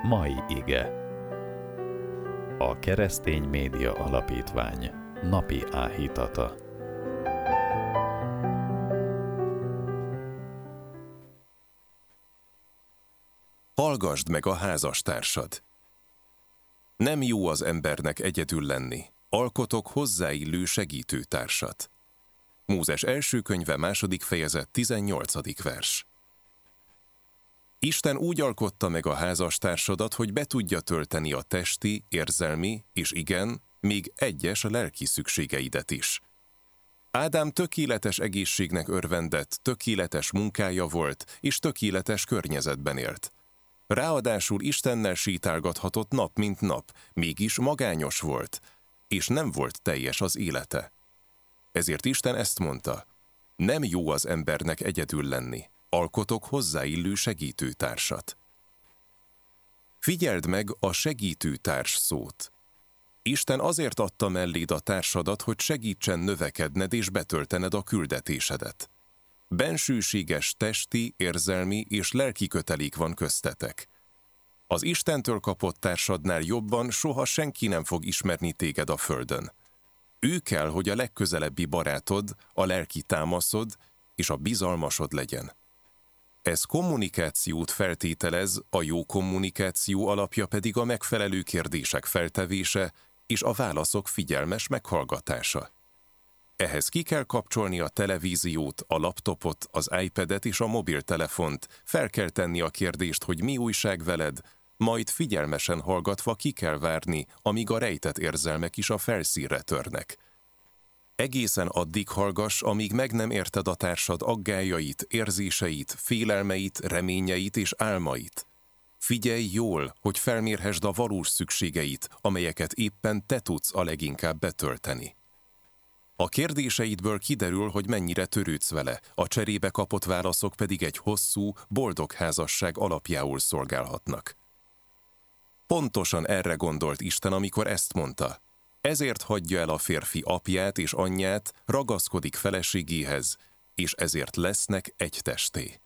Mai ige. A Keresztény Média Alapítvány napi áhítata. Hallgasd meg a házastársad! Nem jó az embernek egyedül lenni, alkotok hozzáillő segítőtársat. Mózes első könyve 2. fejezet 18. vers. Isten úgy alkotta meg a házastársadat, hogy be tudja tölteni a testi, érzelmi és igen, még egyes lelki szükségeidet is. Ádám tökéletes egészségnek örvendett, tökéletes munkája volt, és tökéletes környezetben élt. Ráadásul Istennel sétálgathatott nap mint nap, mégis magányos volt, és nem volt teljes az élete. Ezért Isten ezt mondta: nem jó az embernek egyedül lenni, alkotok hozzáillő segítőtársat. Figyeld meg a segítőtárs szót. Isten azért adta melléd a társadat, hogy segítsen növekedned és betöltened a küldetésedet. Bensőséges testi, érzelmi és lelki kötelék van köztetek. Az Istentől kapott társadnál jobban soha senki nem fog ismerni téged a földön. Ő kell, hogy a legközelebbi barátod, a lelki támaszod és a bizalmasod legyen. Ez kommunikációt feltételez, a jó kommunikáció alapja pedig a megfelelő kérdések feltevése és a válaszok figyelmes meghallgatása. Ehhez ki kell kapcsolni a televíziót, a laptopot, az iPadet és a mobiltelefont, fel kell tenni a kérdést, hogy mi újság veled, majd figyelmesen hallgatva ki kell várni, amíg a rejtett érzelmek is a felszínre törnek. Egészen addig hallgass, amíg meg nem érted a társad aggályait, érzéseit, félelmeit, reményeit és álmait. Figyelj jól, hogy felmérhesd a valós szükségeit, amelyeket éppen te tudsz a leginkább betölteni. A kérdéseidből kiderül, hogy mennyire törődsz vele, a cserébe kapott válaszok pedig egy hosszú, boldog házasság alapjául szolgálhatnak. Pontosan erre gondolt Isten, amikor ezt mondta: ezért hagyja el a férfi apját és anyját, ragaszkodik feleségéhez, és ezért lesznek egy testé.